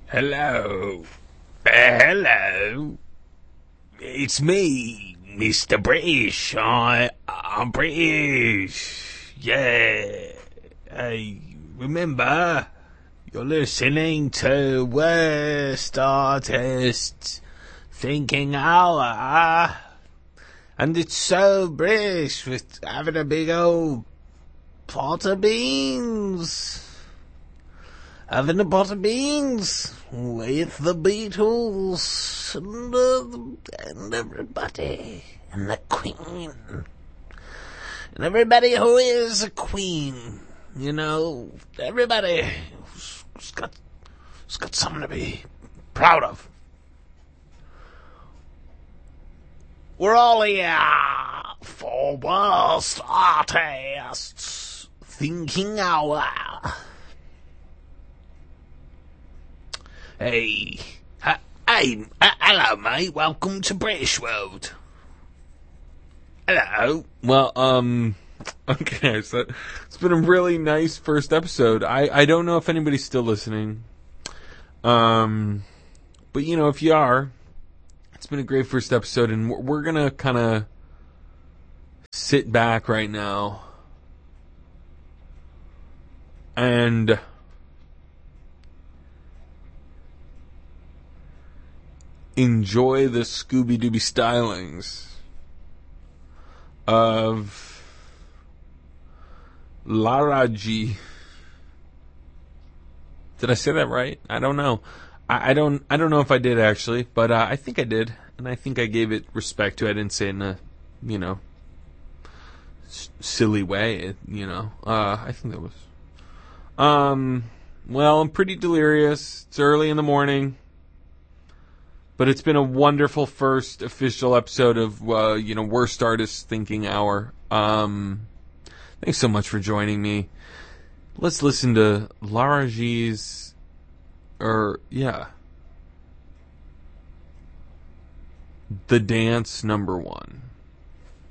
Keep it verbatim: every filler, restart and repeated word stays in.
Hello. Uh, hello. It's me, Mister British. I, I'm British. Yeah. Hey, remember, you're listening to Worst Artist Thinking Hour. And it's so British with having a big old pot of beans. Having a pot of beans with the Beatles and, uh, and everybody and the Queen and everybody who is a queen, you know, everybody who's got, who's got something to be proud of. We're all here for Worst Artists Thinking Hour. Hey, uh, hey, uh, hello, mate. Welcome to British World. Hello. Well, um, okay, so it's been a really nice first episode. I, I don't know if anybody's still listening. Um, but you know, if you are, it's been a great first episode, and we're, we're gonna kind of sit back right now and enjoy the Scooby-Dooby stylings of Lara G. Did I say that right? I don't know. I, I don't. I don't know if I did actually, but uh, I think I did, and I think I gave it respect to. I didn't say it in a, you know, s- silly way. It, you know, uh, I think that was. Um. Well, I'm pretty delirious. It's early in the morning. But it's been a wonderful first official episode of, uh, you know, Worst Artist Thinking Hour. Um, thanks so much for joining me. Let's listen to Lara G's, or, yeah, The Dance Number One.